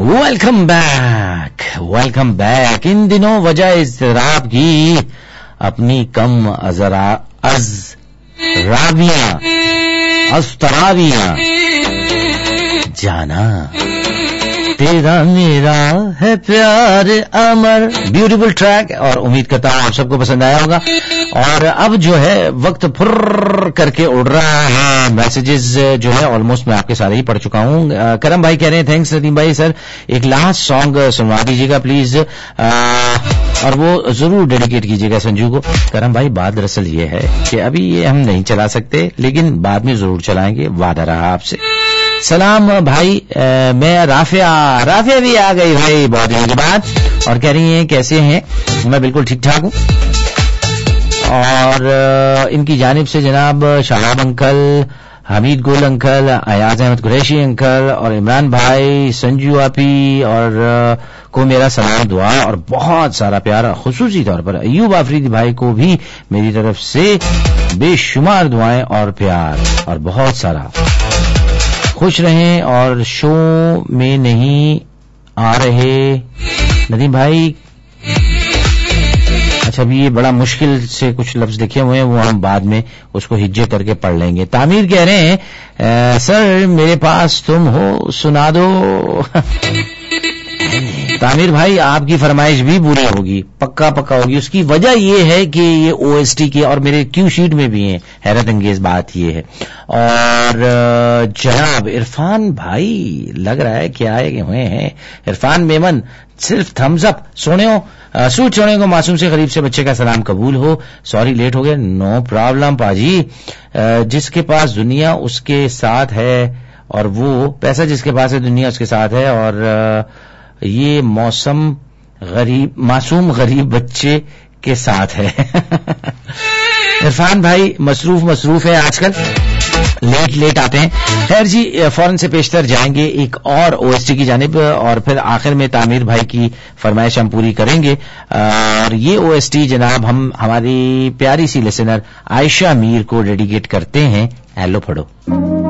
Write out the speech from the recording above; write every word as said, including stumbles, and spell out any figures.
Welcome back welcome back. इन दिनों वजह इज़्तिराब की अपनी कम अजरा अज राबियां अस्तराबियां जाना तेरा मेरा है प्यार अमर। ब्यूटीफुल ट्रैक और उम्मीद करता हूँ आप सबको पसंद आया होगा। और अब जो है वक्त फुर्र करके उड़ रहा है। मैसेजेस जो है ऑलमोस्ट मैं आपके सारे ही पढ़ चुका हूँ। करम भाई कह रहे हैं थैंक्स नदीम भाई, सर एक लास्ट सॉन्ग सुनवा दीजिएगा प्लीज, और वो जरूर डेडिकेट कीजिएगा संजू को। करम भाई बात दरअसल ये है कि अभी ये हम नहीं चला सकते, लेकिन बाद में जरूर चलाएंगे, वादा रहा आपसे। सलाम भाई, आ, मैं राफिया राफिया भी आ गई भाई बहुत दिनों के बाद, और कह रही हैं कैसे हैं। मैं बिल्कुल ठीक ठाक हूँ। और आ, इनकी जानिब से जनाब शाहब अंकल, हमीद गुल अंकल, अयाज अहमद कुरैशी अंकल और इमरान भाई, संजू आपी और आ, को मेरा सलाम दुआ और बहुत सारा प्यार। खुसूसी तौर पर अयूब आफरीदी भाई को भी मेरी तरफ से बेशुमार दुआएं और प्यार और बहुत सारा। खुश रहें और शो में नहीं आ रहे नदीम भाई। अच्छा अभी ये बड़ा मुश्किल से कुछ लफ्ज लिखे हुए हैं, वो हम बाद में उसको हिज्जे करके पढ़ लेंगे। तामीर कह रहे हैं सर मेरे पास तुम हो सुना दो। तामीर भाई आपकी फरमाइश भी पूरी होगी, पक्का पक्का होगी। उसकी वजह ये है कि ये ओएसटी की और मेरे क्यू शीट में भी है। हैरत अंगेज बात ये है। और जनाब इरफान भाई लग रहा है कि आए हुए हैं। इरफान मेमन सिर्फ थम्स अप। सोने हो सूट सोने को मासूम से गरीब से बच्चे का सलाम कबूल हो। सॉरी लेट हो गया। नो प्रॉब्लम पाजी। जिसके पास दुनिया उसके साथ है, और वो पैसा जिसके पास है दुनिया उसके साथ है, और ये मौसम गरीब मासूम गरीब बच्चे के साथ है। इरफान भाई मसरूफ मसरूफ है आजकल, लेट लेट आते हैं। खैर जी फौरन से पेशतर जाएंगे एक और ओएसटी की जानिब, और फिर आखिर में तामीर भाई की फरमाइश हम पूरी करेंगे। और ये ओएसटी जनाब हम हमारी प्यारी सी लिसनर आयशा मीर को डेडिकेट करते हैं। हेलो पढ़ो।